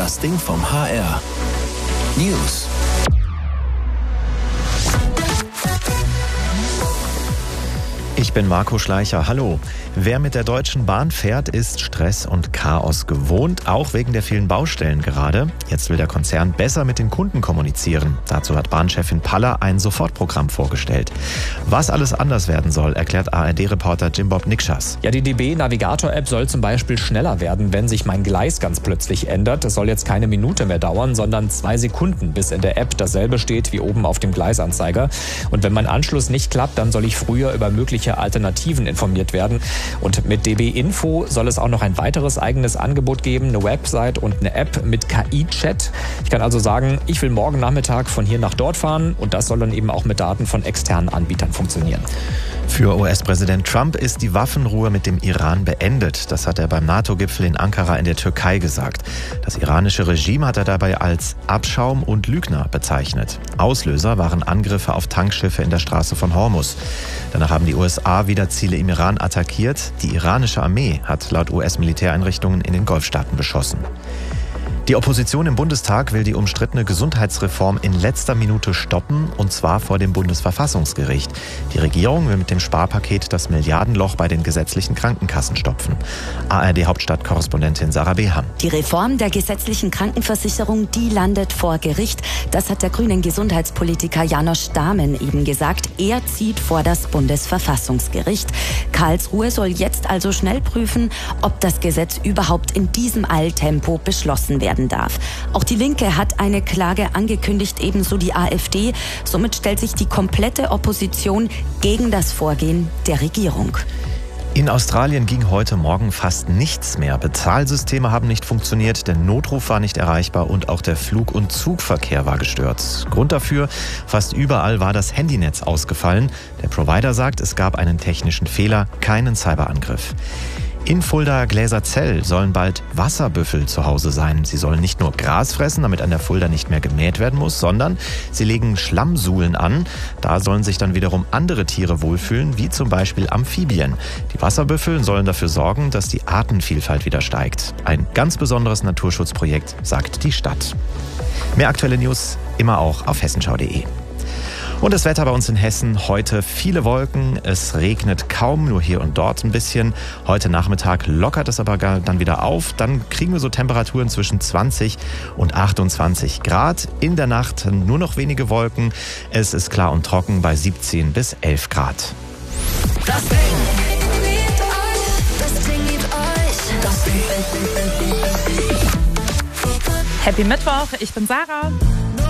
Das Ding vom HR. News. Ich bin Marco Schleicher. Hallo. Wer mit der Deutschen Bahn fährt, ist Stress und Chaos gewohnt, auch wegen der vielen Baustellen gerade. Jetzt will der Konzern besser mit den Kunden kommunizieren. Dazu hat Bahnchefin Paller ein Sofortprogramm vorgestellt. Was alles anders werden soll, erklärt ARD-Reporter Jimbob Nikschas. Ja, die DB Navigator-App soll zum Beispiel schneller werden, wenn sich mein Gleis ganz plötzlich ändert. Es soll jetzt keine Minute mehr dauern, sondern 2 Sekunden, bis in der App dasselbe steht wie oben auf dem Gleisanzeiger. Und wenn mein Anschluss nicht klappt, dann soll ich früher über mögliche Alternativen informiert werden. Und mit DB Info soll es auch noch ein weiteres eigenes Angebot geben, eine Website und eine App mit KI-Chat. Ich kann also sagen, ich will morgen Nachmittag von hier nach dort fahren und das soll dann eben auch mit Daten von externen Anbietern funktionieren. Für US-Präsident Trump ist die Waffenruhe mit dem Iran beendet. Das hat er beim NATO-Gipfel in Ankara in der Türkei gesagt. Das iranische Regime hat er dabei als Abschaum und Lügner bezeichnet. Auslöser waren Angriffe auf Tankschiffe in der Straße von Hormuz. Danach haben die USA wieder Ziele im Iran attackiert. Die iranische Armee hat laut US-Militäreinrichtungen in den Golfstaaten beschossen. Die Opposition im Bundestag will die umstrittene Gesundheitsreform in letzter Minute stoppen, und zwar vor dem Bundesverfassungsgericht. Die Regierung will mit dem Sparpaket das Milliardenloch bei den gesetzlichen Krankenkassen stopfen. ARD-Hauptstadtkorrespondentin Sarah Beham. Die Reform der gesetzlichen Krankenversicherung, die landet vor Gericht. Das hat der grünen Gesundheitspolitiker Janosch Dahmen eben gesagt. Er zieht vor das Bundesverfassungsgericht. Karlsruhe soll jetzt also schnell prüfen, ob das Gesetz überhaupt in diesem Eiltempo beschlossen werden darf. Auch die Linke hat eine Klage angekündigt, ebenso die AfD. Somit stellt sich die komplette Opposition gegen das Vorgehen der Regierung. In Australien ging heute Morgen fast nichts mehr. Bezahlsysteme haben nicht funktioniert, der Notruf war nicht erreichbar und auch der Flug- und Zugverkehr war gestört. Grund dafür: fast überall war das Handynetz ausgefallen. Der Provider sagt, es gab einen technischen Fehler, keinen Cyberangriff. In Fulda-Gläserzell sollen bald Wasserbüffel zu Hause sein. Sie sollen nicht nur Gras fressen, damit an der Fulda nicht mehr gemäht werden muss, sondern sie legen Schlammsuhlen an. Da sollen sich dann wiederum andere Tiere wohlfühlen, wie zum Beispiel Amphibien. Die Wasserbüffel sollen dafür sorgen, dass die Artenvielfalt wieder steigt. Ein ganz besonderes Naturschutzprojekt, sagt die Stadt. Mehr aktuelle News immer auch auf hessenschau.de. Und das Wetter bei uns in Hessen: heute viele Wolken, es regnet kaum, nur hier und dort ein bisschen. Heute Nachmittag lockert es aber dann wieder auf. Dann kriegen wir so Temperaturen zwischen 20 und 28 Grad. In der Nacht nur noch wenige Wolken. Es ist klar und trocken bei 17 bis 11 Grad. Das Ding liebt euch. Das Ding liebt euch. Das Ding. Happy Mittwoch, ich bin Sarah.